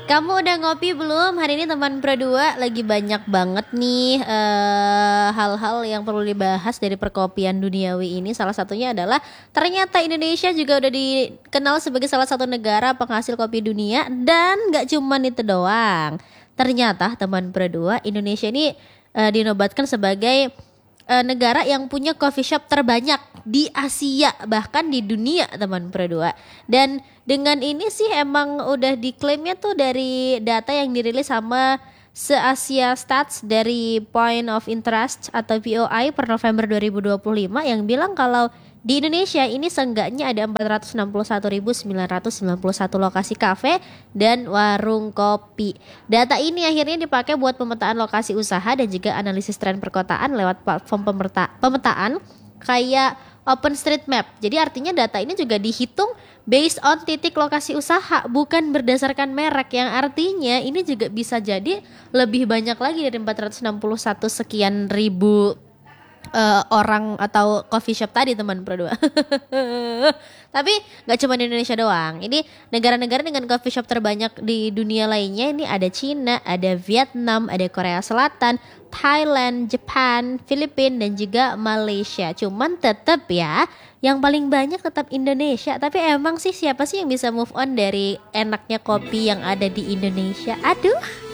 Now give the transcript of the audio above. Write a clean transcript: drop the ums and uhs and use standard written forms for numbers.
Kamu udah ngopi belum? Hari ini teman Pro 2 lagi banyak banget nih hal-hal yang perlu dibahas dari perkopian duniawi ini. Salah satunya adalah ternyata Indonesia juga udah dikenal sebagai salah satu negara penghasil kopi dunia. Dan gak cuman itu doang. Ternyata teman Pro 2 Indonesia ini dinobatkan sebagai negara yang punya coffee shop terbanyak di Asia, bahkan di dunia teman Pro 2. Dan dengan ini sih emang udah diklaimnya tuh dari data yang dirilis sama Se-Asia Stats dari Point of Interest atau POI per November 2025 yang bilang kalau di Indonesia ini seenggaknya ada 461.991 lokasi kafe dan warung kopi. Data ini akhirnya dipakai buat pemetaan lokasi usaha dan juga analisis tren perkotaan lewat platform pemetaan kayak OpenStreetMap. Jadi artinya data ini juga dihitung based on titik lokasi usaha, bukan berdasarkan merek, yang artinya ini juga bisa jadi lebih banyak lagi dari 461 sekian ribu orang atau coffee shop tadi teman Pro 2. Tapi gak cuma di Indonesia doang. Ini negara-negara dengan coffee shop terbanyak di dunia lainnya. Ini ada Cina, ada Vietnam, ada Korea Selatan, Thailand, Jepang, Filipina dan juga Malaysia. Cuman tetap ya yang paling banyak tetap Indonesia. Tapi emang sih siapa sih yang bisa move on dari enaknya kopi yang ada di Indonesia? Aduh.